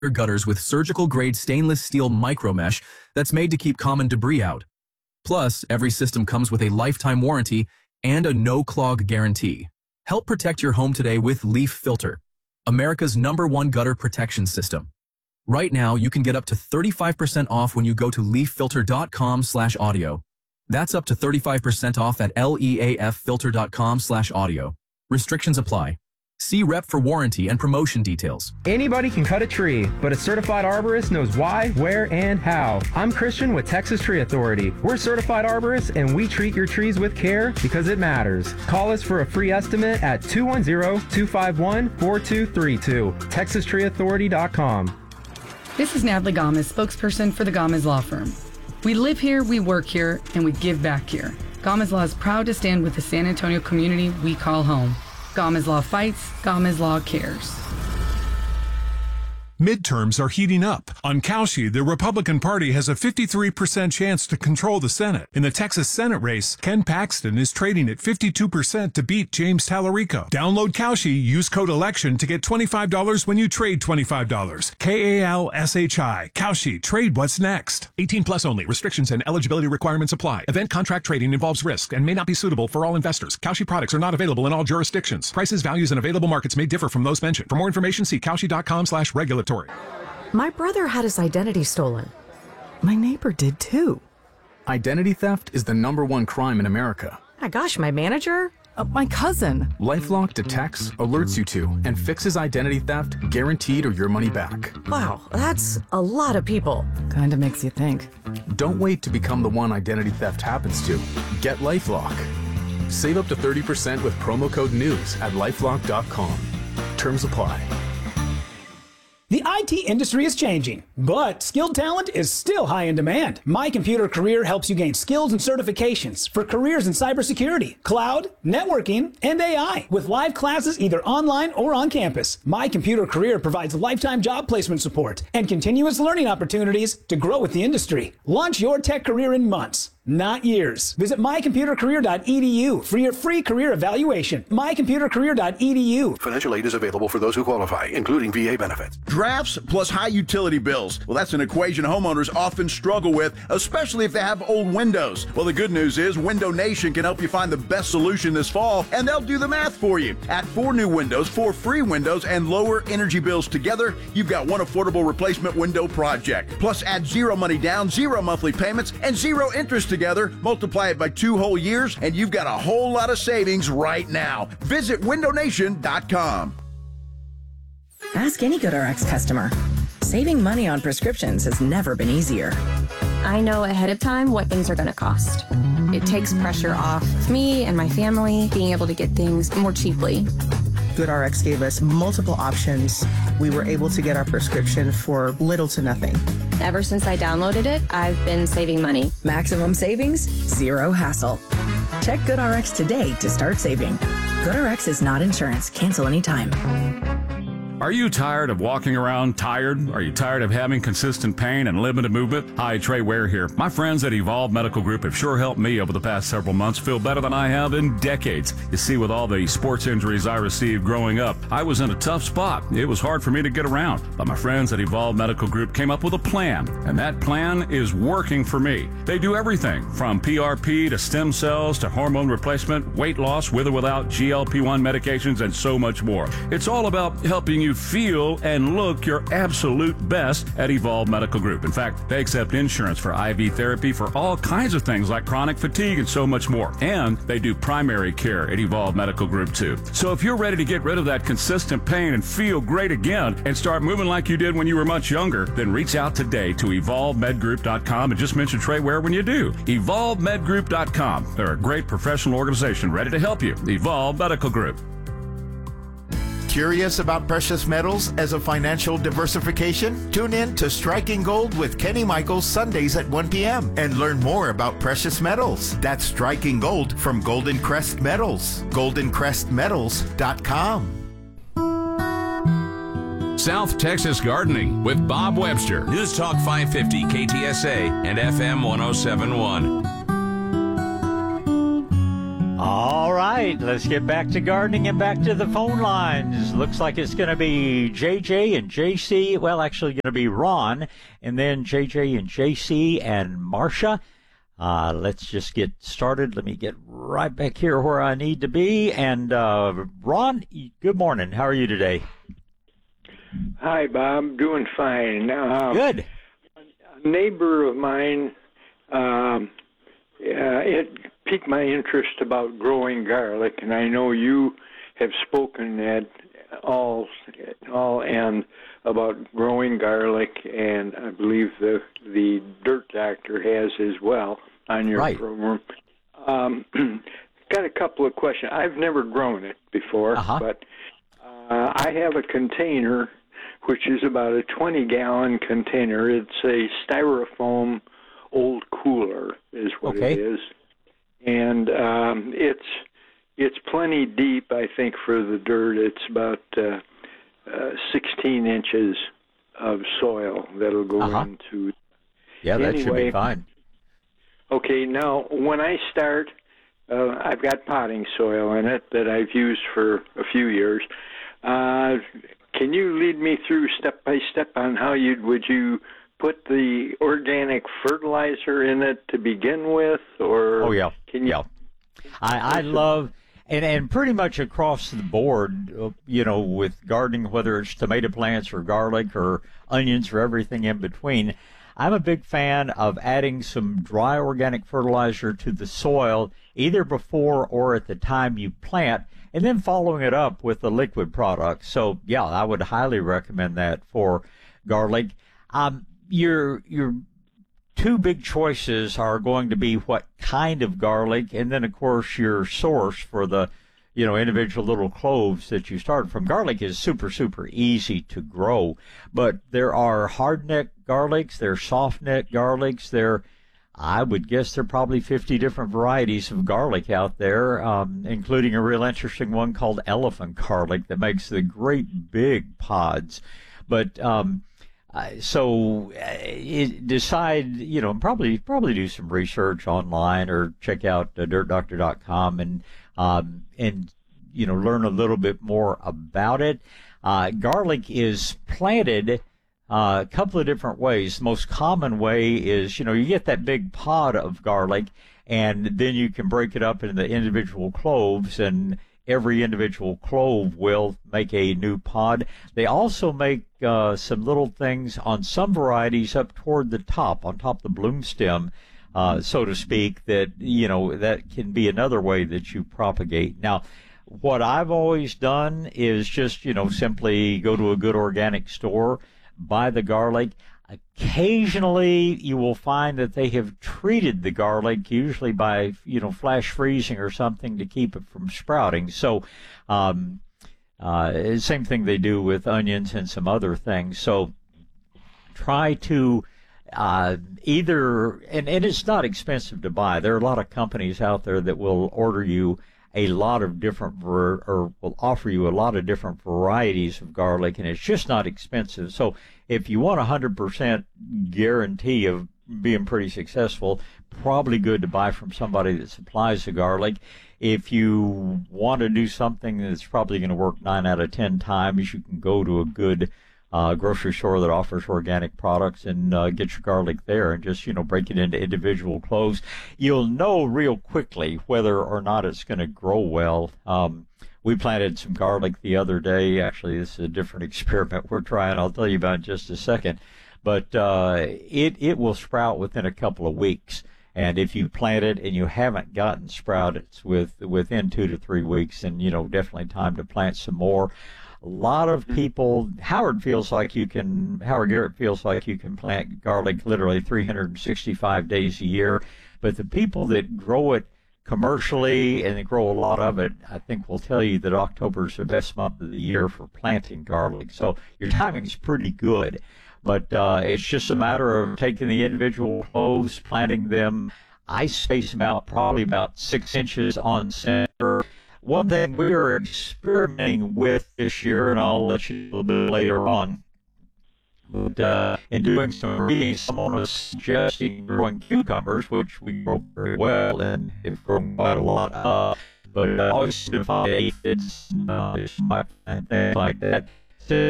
gutters with surgical-grade stainless steel micromesh that's made to keep common debris out. Plus, every system comes with a lifetime warranty and a no-clog guarantee. Help protect your home today with Leaf Filter, America's #1 gutter protection system. Right now, you can get up to 35% off when you go to leaffilter.com/audio. That's up to 35% off at leaffilter.com/audio. Restrictions apply. See rep for warranty and promotion details. Anybody can cut a tree, but a certified arborist knows why, where, and how. I'm Christian with Texas Tree Authority. We're certified arborists, and we treat your trees with care because it matters. Call us for a free estimate at 210-251-4232. TexasTreeAuthority.com. This is Natalie Gomez, spokesperson for the Gomez Law Firm. We live here, we work here, and we give back here. Gomez Law is proud to stand with the San Antonio community we call home. Gomez Law fights, Gomez Law cares. Midterms are heating up. On Cauchy, the Republican Party has a 53% chance to control the Senate. In the Texas Senate race, Ken Paxton is trading at 52% to beat James Tallarico. Download Cauchy, use code ELECTION to get $25 when you trade $25. KALSHI. Cauchy. Trade what's next. 18 plus only. Restrictions and eligibility requirements apply. Event contract trading involves risk and may not be suitable for all investors. Cauchy products are not available in all jurisdictions. Prices, values, and available markets may differ from those mentioned. For more information, see Cauchy.com/regulatory. My brother had his identity stolen. My neighbor did too. Identity theft is the #1 crime in America. My gosh, my manager? My cousin. LifeLock detects, alerts you to, and fixes identity theft, guaranteed or your money back. Wow, that's a lot of people. Kinda makes you think. Don't wait to become the one identity theft happens to. Get LifeLock. Save up to 30% with promo code NEWS at lifelock.com. Terms apply. The IT industry is changing, but skilled talent is still high in demand. My Computer Career helps you gain skills and certifications for careers in cybersecurity, cloud, networking, and AI, with live classes either online or on campus. My Computer Career provides lifetime job placement support and continuous learning opportunities to grow with the industry. Launch your tech career in months, not years. Visit mycomputercareer.edu for your free career evaluation. mycomputercareer.edu. Financial aid is available for those who qualify, including VA benefits. Drafts plus high utility bills. Well, that's an equation homeowners often struggle with, especially if they have old windows. Well, the good news is Window Nation can help you find the best solution this fall, and they'll do the math for you. Add 4 new windows, 4 free windows, and lower energy bills together, you've got one affordable replacement window project. Plus, add 0 money down, 0 monthly payments, and 0 interest together. Multiply it by 2 whole years, and you've got a whole lot of savings right now. Visit windownation.com. Ask any GoodRx customer. Saving money on prescriptions has never been easier. I know ahead of time what things are going to cost. It takes pressure off me and my family being able to get things more cheaply. GoodRx gave us multiple options. We were able to get our prescription for little to nothing. Ever since I downloaded it, I've been saving money. Maximum savings, zero hassle. Check GoodRx today to start saving. GoodRx is not insurance. Cancel anytime. Are you tired of walking around tired? Are you tired of having consistent pain and limited movement? Hi, Trey Ware here. My friends at Evolve Medical Group have sure helped me over the past several months feel better than I have in decades. You see, with all the sports injuries I received growing up, I was in a tough spot. It was hard for me to get around. But my friends at Evolve Medical Group came up with a plan, and that plan is working for me. They do everything from PRP to stem cells to hormone replacement, weight loss with or without GLP-1 medications, and so much more. It's all about helping you feel and look your absolute best at Evolve Medical Group. In fact, they accept insurance for IV therapy for all kinds of things like chronic fatigue and so much more. And they do primary care at Evolve Medical Group too. So if you're ready to get rid of that consistent pain and feel great again and start moving like you did when you were much younger, then reach out today to evolvemedgroup.com and just mention Trey Ware when you do. evolvemedgroup.com. They're a great professional organization ready to help you. Evolve Medical Group. Curious about precious metals as a financial diversification? Tune in to Striking Gold with Kenny Michaels Sundays at 1 p.m. and learn more about precious metals. That's Striking Gold from Golden Crest Metals. GoldenCrestMetals.com. South Texas Gardening with Bob Webster. News Talk 550 KTSA and FM 1071. All right. right, let's get back to gardening and back to the phone lines. Looks like it's going to be JJ and JC. Well, actually going to be Ron, and then JJ and JC and Marcia. Let's just get started. Let me get right back here where I need to be. And Ron, good morning. How are you today? Hi, Bob. Doing fine. Good. A neighbor of mine, it piqued my interest about growing garlic, and I know you have spoken at all end about growing garlic, and I believe the Dirt Doctor has as well on your program. Got a couple of questions. I've never grown it before, but I have a container, which is about a 20-gallon container. It's a styrofoam old cooler is what it is. And it's plenty deep, I think, for the dirt. It's about 16 inches of soil that'll go into. Yeah, that should be fine. Okay, now when I start, I've got potting soil in it that I've used for a few years. Can you lead me through step by step on how would you put the organic fertilizer in it to begin with, or can you? I love, and pretty much across the board, with gardening, whether it's tomato plants or garlic or onions or everything in between, I'm a big fan of adding some dry organic fertilizer to the soil, either before or at the time you plant, and then following it up with the liquid product. So, yeah, I would highly recommend that for garlic. Your two big choices are going to be what kind of garlic, and then, of course, your source for the, individual little cloves that you start from. Garlic is super, super easy to grow, but there are hard-neck garlics, there are soft-neck garlics, I would guess there are probably 50 different varieties of garlic out there, including a real interesting one called elephant garlic that makes the great big pods. But decide, and probably do some research online or check out dirtdoctor.com and learn a little bit more about it. Garlic is planted a couple of different ways. The most common way is, you get that big pod of garlic, and then you can break it up into the individual cloves, and every individual clove will make a new pod. They also make some little things on some varieties up toward the top, on top of the bloom stem, so to speak, that, that can be another way that you propagate. Now, what I've always done is just, simply go to a good organic store, buy the garlic. Occasionally, you will find that they have treated the garlic, usually by, flash freezing or something to keep it from sprouting. So, same thing they do with onions and some other things. So, try to either, and it's not expensive to buy. There are a lot of companies out there that will order you a lot of different, or will offer you a lot of different varieties of garlic, and it's just not expensive. So if you want a 100% guarantee of being pretty successful, probably good to buy from somebody that supplies the garlic. If you want to do something that's probably going to work 9 out of 10 times, you can go to a good grocery store that offers organic products and get your garlic there and just, break it into individual cloves. You'll know real quickly whether or not it's going to grow well. We planted some garlic the other day. Actually, this is a different experiment we're trying. I'll tell you about in just a second. But it will sprout within a couple of weeks. And if you plant it and you haven't gotten sprouts within 2 to 3 weeks, then, definitely time to plant some more. A lot of people, Howard Garrett feels like you can plant garlic literally 365 days a year, but the people that grow it commercially and they grow a lot of it, I think will tell you that October is the best month of the year for planting garlic. So your timing is pretty good, but it's just a matter of taking the individual cloves, planting them. I space them out probably about 6 inches on center. One thing we are experimenting with this year, and I'll let you know a little bit later on, but in doing some reading, someone was suggesting growing cucumbers, which we grow very well and have grown quite a lot. but always divide aphids, things like that.